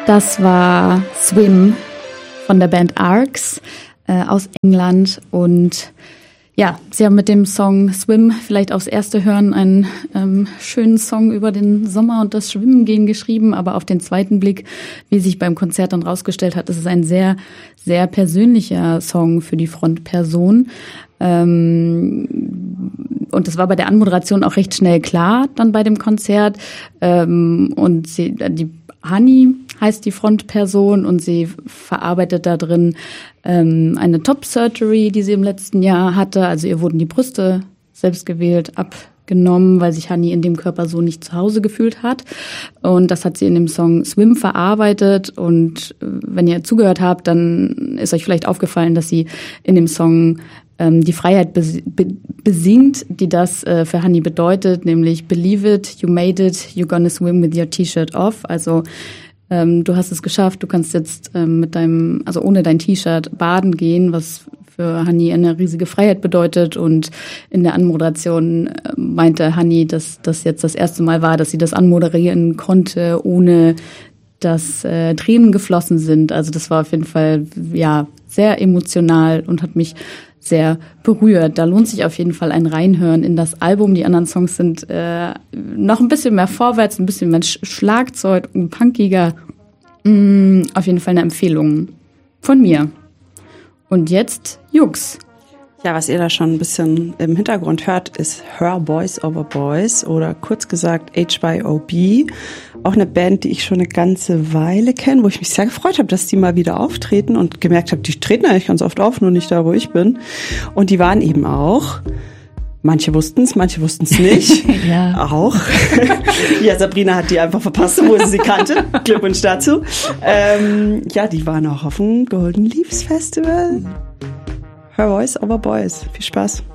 Das war Swim von der Band Arcs aus England und ja, sie haben mit dem Song Swim vielleicht aufs erste Hören einen schönen Song über den Sommer und das Schwimmen gehen geschrieben, aber auf den zweiten Blick, wie sich beim Konzert dann rausgestellt hat, ist es ein sehr, sehr persönlicher Song für die Frontperson. Und das war bei der Anmoderation auch recht schnell klar dann bei dem Konzert. Und die Honey heißt die Frontperson und sie verarbeitet da drin eine Top-Surgery, die sie im letzten Jahr hatte. Also ihr wurden die Brüste selbst gewählt abgenommen, weil sich Honey in dem Körper so nicht zu Hause gefühlt hat. Und das hat sie in dem Song Swim verarbeitet. Und wenn ihr zugehört habt, dann ist euch vielleicht aufgefallen, dass sie in dem Song die Freiheit besingt, die das für Honey bedeutet, nämlich Believe it, you made it, you're gonna swim with your T-Shirt off. Also du hast es geschafft, du kannst jetzt ohne dein T-Shirt baden gehen, was für Honey eine riesige Freiheit bedeutet. Und in der Anmoderation meinte Honey, dass das jetzt das erste Mal war, dass sie das anmoderieren konnte, ohne dass Tränen geflossen sind. Also das war auf jeden Fall ja sehr emotional und hat mich sehr berührt. Da lohnt sich auf jeden Fall ein Reinhören in das Album. Die anderen Songs sind noch ein bisschen mehr vorwärts, ein bisschen mehr Schlagzeug und punkiger. Auf jeden Fall eine Empfehlung von mir. Und jetzt Jux. Ja, was ihr da schon ein bisschen im Hintergrund hört, ist Her Boys Over Boys oder kurz gesagt HYOB. Auch eine Band, die ich schon eine ganze Weile kenne, wo ich mich sehr gefreut habe, dass die mal wieder auftreten und gemerkt habe, die treten eigentlich ganz oft auf, nur nicht da, wo ich bin. Und die waren eben auch, manche wussten es nicht, ja. Auch. Ja, Sabrina hat die einfach verpasst, wo sie kannte. Glückwunsch dazu. Ja, die waren auch auf dem Golden Leaves Festival. Her Voice Over Boys. Viel Spaß.